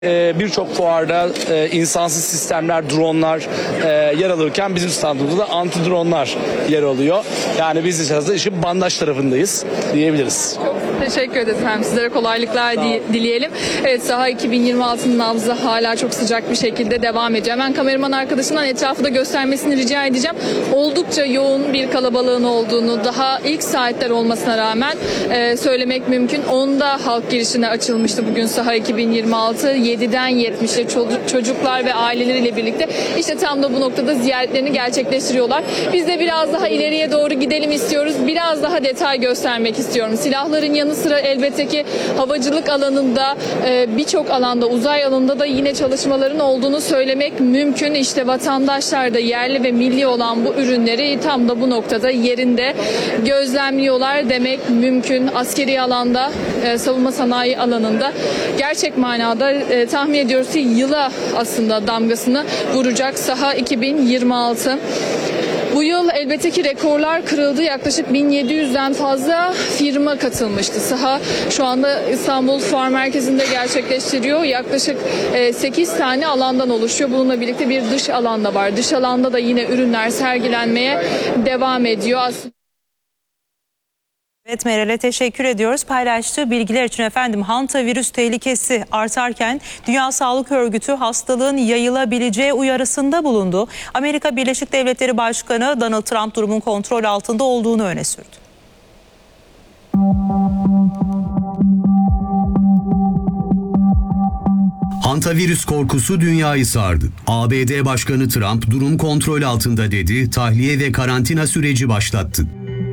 Birçok fuarda insansız sistemler, dronlar yer alırken bizim standımızda da anti dronlar yer alıyor. Yani biz içerisinde işin bandaj tarafındayız diyebiliriz. Teşekkür ederiz efendim. Sizlere kolaylıklar dileyelim. Evet, Saha 2026'nın nabzı hala çok sıcak bir şekilde devam ediyor. Hemen kameraman arkadaşından etrafı da göstermesini rica edeceğim. Oldukça yoğun bir kalabalığın olduğunu, daha ilk saatler olmasına rağmen söylemek mümkün. 10'da halk girişine açılmıştı bugün Saha 2026. 7'den 70'e çocuklar ve aileleriyle birlikte işte tam da bu noktada ziyaretlerini gerçekleştiriyorlar. Biz de biraz daha ileriye doğru gidelim istiyoruz. Biraz daha detay göstermek istiyorum. Silahların yanı sıra elbette ki havacılık alanında, birçok alanda, uzay alanında da yine çalışmaların olduğunu söylemek mümkün. İşte vatandaşlar da yerli ve milli olan bu ürünleri tam da bu noktada yerinde gözlemliyorlar demek mümkün. Askeri alanda, savunma sanayi alanında gerçek manada tahmin ediyoruz ki yıla aslında damgasını vuracak Saha 2026. Bu yıl elbette ki rekorlar kırıldı. Yaklaşık 1700'den fazla firma katılmıştı. Saha şu anda İstanbul Fuar Merkezi'nde gerçekleştiriyor. Yaklaşık 8 tane alandan oluşuyor. Bununla birlikte bir dış alanda var. Dış alanda da yine ürünler sergilenmeye devam ediyor. Aslında Evet, Meral'e teşekkür ediyoruz. Paylaştığı bilgiler için efendim. Hantavirüs tehlikesi artarken Dünya Sağlık Örgütü hastalığın yayılabileceği uyarısında bulundu. Amerika Birleşik Devletleri Başkanı Donald Trump durumun kontrol altında olduğunu öne sürdü. Hantavirüs korkusu dünyayı sardı. ABD Başkanı Trump durum kontrol altında dedi, tahliye ve karantina süreci başlattı.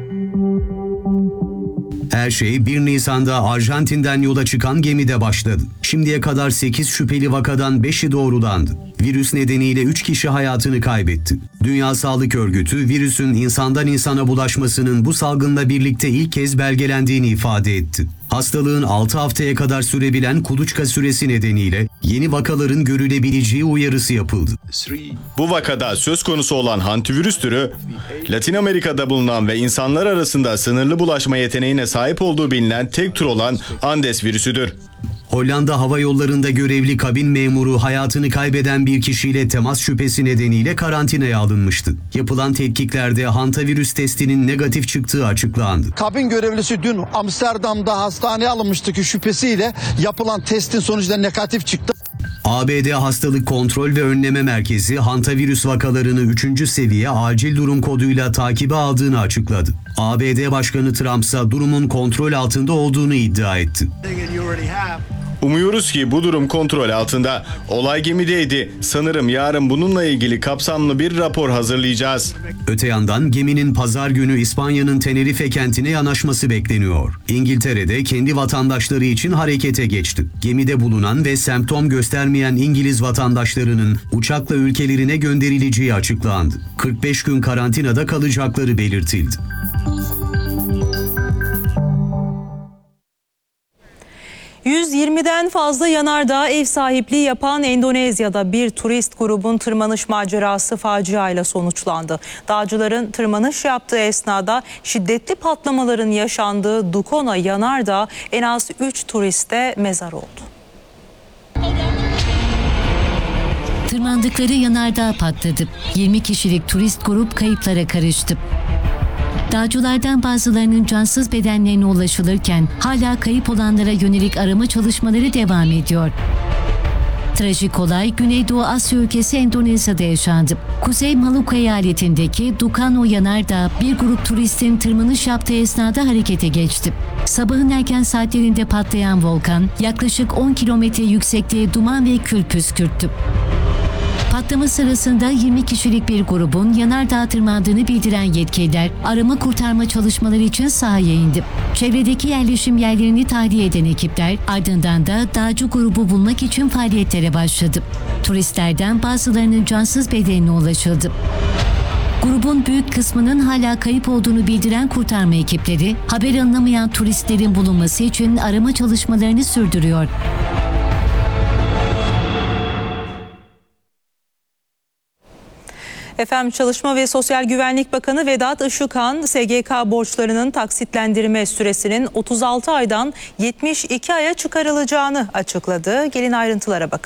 Her şey 1 Nisan'da Arjantin'den yola çıkan gemide başladı. Şimdiye kadar 8 şüpheli vakadan 5'i doğrulandı. Virüs nedeniyle 3 kişi hayatını kaybetti. Dünya Sağlık Örgütü, virüsün insandan insana bulaşmasının bu salgınla birlikte ilk kez belgelendiğini ifade etti. Hastalığın 6 haftaya kadar sürebilen kuluçka süresi nedeniyle yeni vakaların görülebileceği uyarısı yapıldı. Bu vakada söz konusu olan hantavirüs türü, Latin Amerika'da bulunan ve insanlar arasında sınırlı bulaşma yeteneğine sahip olduğu bilinen tek tür olan Andes virüsüdür. Hollanda Hava Yolları'nda görevli kabin memuru hayatını kaybeden bir kişiyle temas şüphesi nedeniyle karantinaya alınmıştı. Yapılan tetkiklerde hantavirüs testinin negatif çıktığı açıklandı. Kabin görevlisi dün Amsterdam'da hastaneye alınmıştı ki şüphesiyle yapılan testin sonucunda negatif çıktı. ABD Hastalık Kontrol ve Önleme Merkezi hantavirüs vakalarını 3. seviye acil durum koduyla takibe aldığını açıkladı. ABD Başkanı Trump ise durumun kontrol altında olduğunu iddia etti. Umuyoruz ki bu durum kontrol altında. Olay gemideydi. Sanırım yarın bununla ilgili kapsamlı bir rapor hazırlayacağız. Öte yandan geminin pazar günü İspanya'nın Tenerife kentine yanaşması bekleniyor. İngiltere'de kendi vatandaşları için harekete geçti. Gemide bulunan ve semptom göstermeyen İngiliz vatandaşlarının uçakla ülkelerine gönderileceği açıklandı. 45 gün karantinada kalacakları belirtildi. ...120'den fazla yanardağ ev sahipliği yapan Endonezya'da bir turist grubun tırmanış macerası faciayla sonuçlandı. Dağcıların tırmanış yaptığı esnada şiddetli patlamaların yaşandığı Dukono yanardağ en az 3 turiste mezar oldu. Tırmandıkları yanardağ patladı. 20 kişilik turist grup kayıplara karıştı. Dağcılardan bazılarının cansız bedenlerine ulaşılırken hala kayıp olanlara yönelik arama çalışmaları devam ediyor. Trajik olay Güneydoğu Asya ülkesi Endonezya'da yaşandı. Kuzey Maluku eyaletindeki Dukono yanardağı bir grup turistin tırmanış yaptığı esnada harekete geçti. Sabahın erken saatlerinde patlayan volkan yaklaşık 10 kilometre yüksekliğe duman ve kül püskürttü. Patlama sırasında 20 kişilik bir grubun yanardağ tırmandığını bildiren yetkililer arama kurtarma çalışmaları için sahaya indi. Çevredeki yerleşim yerlerini tahliye eden ekipler ardından da dağcı grubu bulmak için faaliyetlere başladı. Turistlerden bazılarının cansız bedenine ulaşıldı. Grubun büyük kısmının hala kayıp olduğunu bildiren kurtarma ekipleri haber alınamayan turistlerin bulunması için arama çalışmalarını sürdürüyor. Efendim Çalışma ve Sosyal Güvenlik Bakanı Vedat Işıkhan, SGK borçlarının taksitlendirme süresinin 36 aydan 72 aya çıkarılacağını açıkladı. Gelin ayrıntılara bakın.